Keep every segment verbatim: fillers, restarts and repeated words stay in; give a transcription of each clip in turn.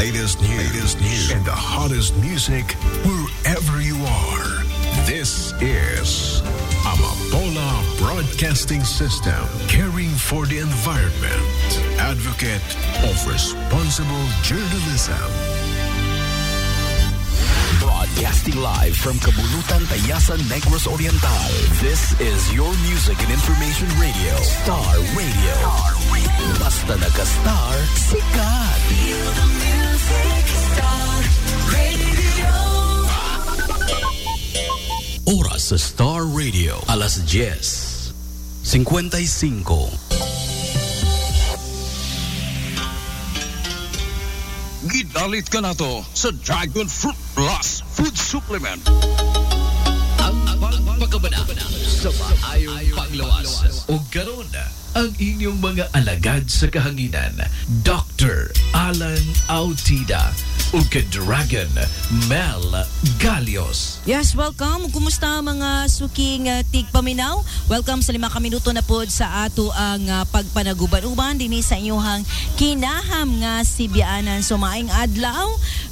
latest news, latest news and the hottest music wherever you are. This is Amapola Broadcasting System, caring for the environment, advocate of responsible journalism. Broadcasting live from Kabulutan, Tayasan, Negros Oriental. This is your music and information radio, Star Radio. Star Radio. Basta naka-star, sikat. Feel the music, Star Radio. Oras sa Star Radio, alas diez, cincuenta y cinco. Gidalit ka na to sa Dragon Fruit Plus Food Supplement. Ang pagpagabana sa maayong panglawas. O karon ang inyong mga alagad sa kahanginan, Doctor Alan Autida o ka-Dragon Mel Galios. Yes, welcome. Kumusta mga suking uh, tigpaminaw? Welcome sa lima ka minuto na pod sa ato ang uh, pagpanaguban-uban dinhi sa inyong kinaham nga Sibianan. So maayong adlaw,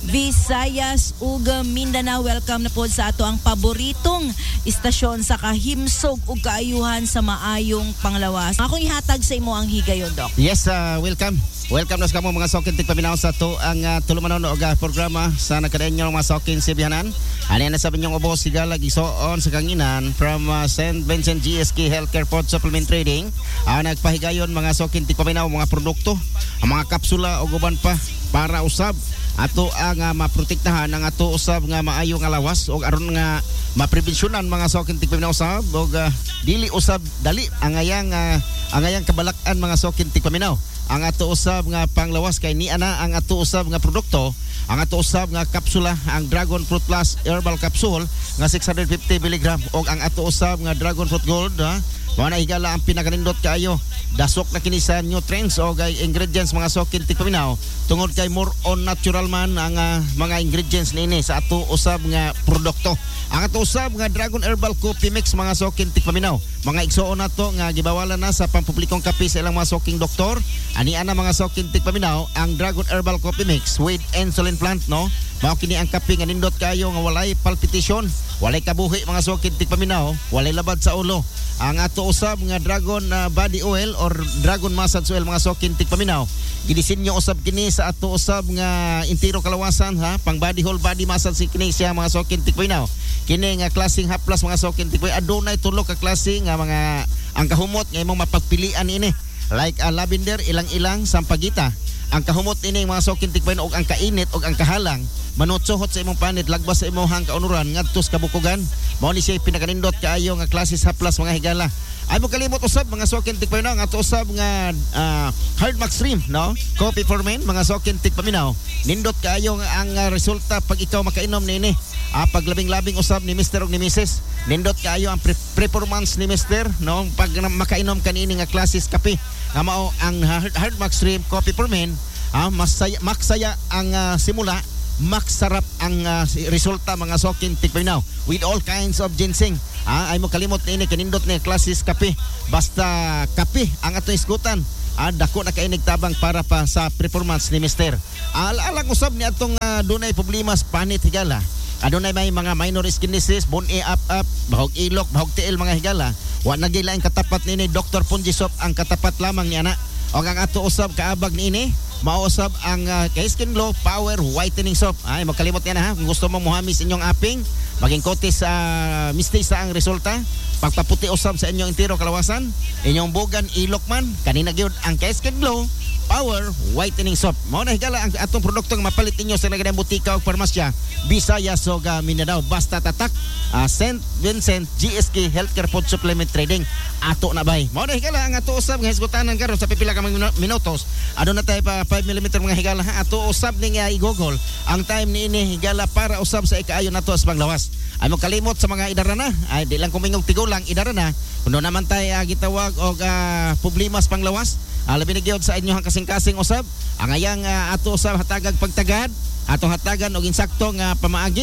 Visayas ug Mindanao. Welcome na pod sa ato ang paboritong istasyon sa kahimsog ug kaayuhan sa maayong panglawas. Akong ihatag sa imo ang higayon, Doc. Yes, uh, welcome. Welcome nas kamo mga sokin tigpaminaw sa to ang uh, tulumanon og uh, programa sa nakadayon mga sokin Sibianan. Ani na sabi niyo ubos sigalag isoon sa kanginan from uh, Saint Vincent G S K Healthcare Food Supplement Trading. Uh, nagpahigayon mga sokin tigpaminaw mga produkto, ang mga kapsula o uban pa para usab ato ang uh, maprotektahan ang ato usab nga maayo nga lawas o aron nga maprevensyonan mga sokin tigpaminaw usab og uh, dili usab dali ang ayang uh, ang ayang kabalak-an mga sokin tigpaminaw. Ang ato usab nga panglawas kay ni ana ang ato usab nga produkto, ang ato usab nga kapsula, ang Dragon Fruit Plus Herbal Capsule nga six hundred fifty milligram og ang ato usab nga Dragon Fruit Gold, ha? Mao na higala ang pinakanindot kaayo. Dasok na kini sa nutrients o kay ingredients mga sokin tigpaminaw tungod kay more on natural man ang uh, mga ingredients niini sa ato usab nga produkto. Ang ato usab nga Dragon Herbal Coffee Mix mga sokin tigpaminaw, mga igsuon nato nga gibawalan na sa pampublikong kape sa ilang mga soking doktor. Ani ana mga sokin tigpaminaw ang Dragon Herbal Coffee Mix with insulin plant, no? Mao kini ang kape nga nindot kayo nga walay palpitation, walay kabuhi mga sokin tigpaminaw, walay labad sa ulo. Ang ato usab nga Dragon uh, Body Oil or Dragon Massage Oil mga sokin tigpaminaw, gidisenyo usab kini sa ato usab nga intiro kalawasan, ha, pang body whole body massage kini siya mga sokin tigpaminaw. Kini nga klaseng haplas mga sokin tigpaminaw, adunay tulo ka klase nga mga ang kahumot nga imong mapagpilian ini, like uh, lavender ilang-ilang sampagita. Ang kahumot ini mga sokin tigpaminaw og ang kainit og ang kahalang manutsuhot sa imong panit lagbas sa imong kaunuran ngadto sa kabukugan. Mao ni siya pinakanindot kaayo nga klase haplas mga higala. Ay mo kalimot usab mga sokin tigpaminaw nga ato usab nga uh, Hard Max Stream, no? Coffee for men mga sokin tigpaminaw. Nindot kaayo nga ang uh, resulta pag ikaw makainom nini. Ah, paglabing-labing usab ni Mister ug ni Missus Nindot kaayo ang pre- performance ni Mister, no? Pag makainom kanini nga klase kape. Nga mao ang Hard, Hard Max Stream Coffee for men. Ah, masaya maksaya ang uh, simula, maksarap ang uh, resulta mga sokin tigpaminaw with all kinds of ginseng. Ah, ay mo kalimot ni ini kanindot ni klasis kape. Basta kape ang ato isgutan. Ah, dako na kainig tabang para pa sa performance ni Mister Alang usab ni atong uh, dunay problemas panit higala. Adunay may mga minor skin disease, bone up up, bahog ilok, bahog tiil mga higala. Wa nagilaing katapat ni Doctor Punjisop ang katapat lamang ni ana. O ang ato usab kaabag ni ini mausab ang uh, Skin Glow Power Whitening Soap. Ay, magkalimot yan ha. Kung gusto mong muhamis inyong aping, maging kotis sa uh, mistisa ang resulta. Pagpaputi usab sa inyong intiro kalawasan, inyong bugan ilok man, kanina gyud ang Skin Glow Power Whitening Soap. Mao na higala ang atong produkto nga mapalit ninyo sa nagadang butika o farmasya Visayas ug Mindanao. Basta tatak uh, Saint Vincent G S K Healthcare Food Supplement Trading. Ato na bay. Mao na higala ang ato usab nga hisgutanan karon sa pipila ka mga minutos. Adto na tay pa five millimeter mga higala ha. Ato usab ning uh, igogol ang time ni ini higala para usab sa ikaayo nato sa panglawas. Ay mo kalimot sa mga idarana, ay di lang kumingog tigulang idarana. Kuno naman tay uh, gitawag og uh, problemas panglawas. Alabi na gyud sa inyong kasing-kasing usab ang ayang uh, ato usab hatagag pagtagad, atong hatagan og insakto nga pamaagi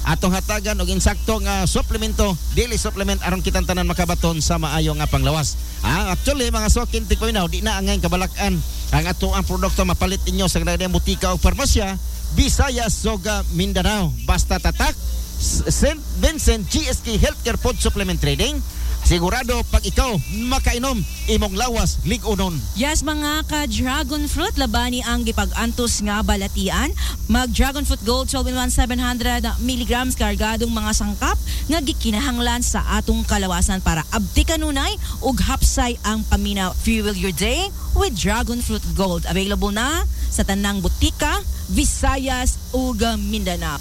atong hatagan og insakto nga suplemento, daily supplement aron kitang tanan makabaton sa maayo nga panglawas. Ah, actually mga sokin tigpaminaw, di na angay kabalakan ang ato ang produkto mapalit inyo sa kadang butika o farmasya Visayas Soga Mindanao. Basta tatak Saint Vincent G S K Healthcare Food Supplement Trading. Sigurado pag ikaw makainom, imong lawas lig-unon. Yes, mga ka-dragon fruit, labani ang gipag-antos nga balatian. Mag-dragon fruit gold twelve in one seven hundred milligrams kargadong mga sangkap nga gikinahanglan sa atong kalawasan para abti kanunay ug hapsay ang paminaw. Fuel your day with dragon fruit gold. Available na sa tanang butika, Visayas ug Mindanao.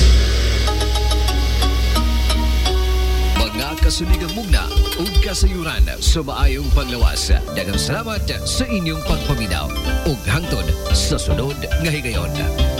Mga kasunigang mugna ug kasayuran sa maayong panglawas. Daghang salamat sa inyong pagpaminaw ug hangtod sa sunod nga higayon.